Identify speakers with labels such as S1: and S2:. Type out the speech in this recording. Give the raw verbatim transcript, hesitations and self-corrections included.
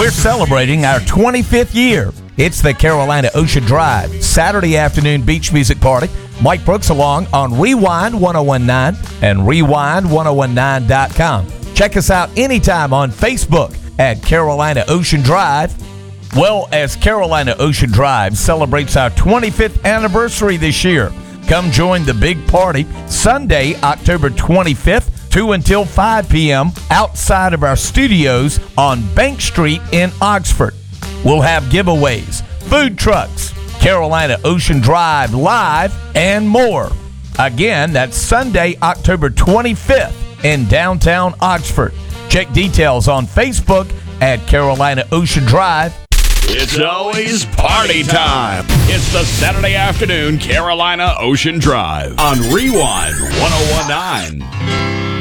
S1: We're celebrating our twenty-fifth year. It's the Carolina Ocean Drive Saturday afternoon beach music party. Mike Brooks along on Rewind ten nineteen and Rewind ten nineteen dot com. Check us out anytime on Facebook at Carolina Ocean Drive. Well, as Carolina Ocean Drive celebrates our twenty-fifth anniversary this year, come join the big party Sunday, October twenty-fifth, two until five p.m. outside of our studios on Bank Street in Oxford. We'll have giveaways, food trucks, Carolina Ocean Drive Live, and more. Again, that's Sunday, October twenty-fifth in downtown Oxford. Check details on Facebook at Carolina Ocean Drive.
S2: It's always party time. It's the Saturday afternoon Carolina Ocean Drive on Rewind ten nineteen.